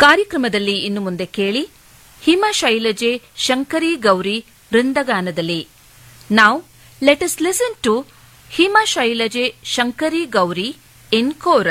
ಕಾರ್ಯಕ್ರಮದಲ್ಲಿ ಇನ್ನು ಮುಂದೆ ಕೇಳಿ ಹಿಮಶೈಲಜೆ Shankari Gauri ವೃಂದಗಾನದಲ್ಲಿ. Now let us listen to ಹಿಮಶೈಲಜೆ Shankari Gauri in chorus.